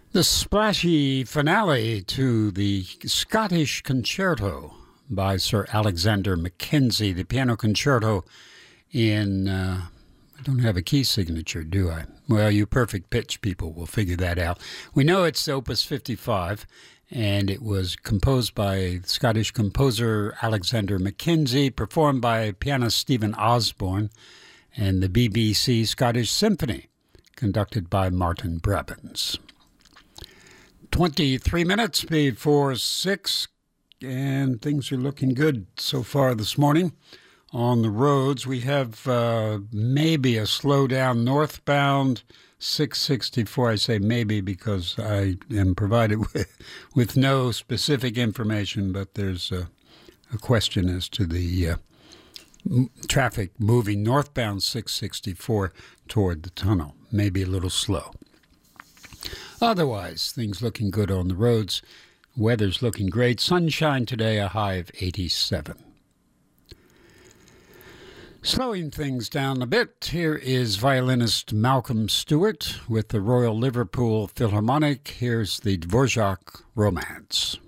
The splashy finale to the Scottish Concerto by Sir Alexander Mackenzie, the piano concerto in, I don't have a key signature, do I? Well, you perfect pitch people will figure that out. We know it's Opus 55, and it was composed by Scottish composer Alexander Mackenzie, performed by pianist Stephen Osborne, and the BBC Scottish Symphony, conducted by Martin Brabants. 23 minutes before 6, and things are looking good so far this morning. On the roads, we have maybe a slowdown northbound 664. I say maybe because I am provided with no specific information, but there's a question as to the traffic moving northbound 664 toward the tunnel. Maybe a little slow. Otherwise, things looking good on the roads. Weather's looking great. Sunshine today, a high of 87. Slowing things down a bit, here is violinist Malcolm Stewart with the Royal Liverpool Philharmonic. Here's the Dvorak Romance.